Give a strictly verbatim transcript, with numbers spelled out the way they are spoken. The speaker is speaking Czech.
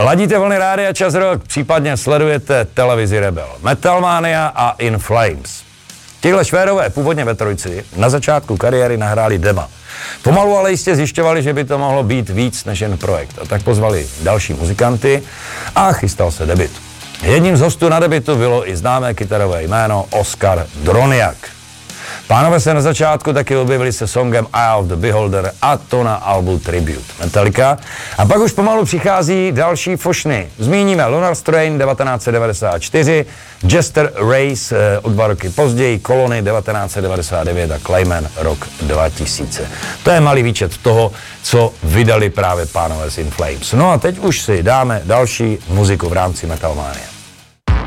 Ladíte vlny Rádia Čas Rock, případně sledujete televizi Rebel, Metalmania a In Flames. Tihle švédové původně ve trojici na začátku kariéry nahráli dema. Pomalu ale jistě zjišťovali, že by to mohlo být víc než jen projekt. A tak pozvali další muzikanty a chystal se debut. Jedním z hostů na debutu bylo i známé kytarové jméno Oskar Droniak. Pánové se na začátku taky objevili se songem Eye of the Beholder a to na albu Tribute Metallica. A pak už pomalu přichází další fošny. Zmíníme Lunar Strain devatenáct set devadesát čtyři, Jester Race o dva roky později, Colony devatenáct set devadesát devět a Clayman rok dva tisíce. To je malý výčet toho, co vydali právě pánové z In Flames. No a teď už si dáme další muziku v rámci Metalmania.